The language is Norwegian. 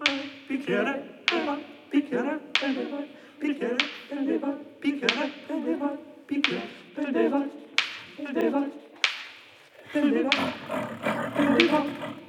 bicchiere e vai, bicchiere e vai, bicchiere e vai, bicchiere e vai, bicchiere e vai, e vai, e vai, e vai.